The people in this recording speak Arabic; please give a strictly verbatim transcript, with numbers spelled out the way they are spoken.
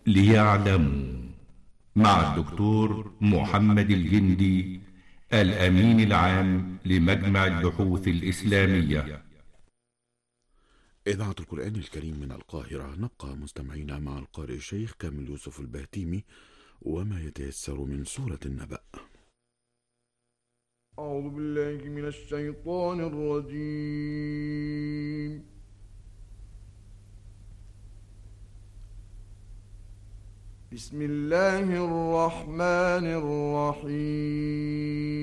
ليعلموا، مع الدكتور محمد الجندي، الأمين العام لمجمع البحوث الإسلامية. إذاعة القرآن الكريم من القاهرة. نبقى مستمعين مع القارئ الشيخ كامل يوسف البهتيمي وما يتيسر من سورة النبأ. أعوذ بالله من الشيطان الرجيم. بسم الله الرحمن الرحيم.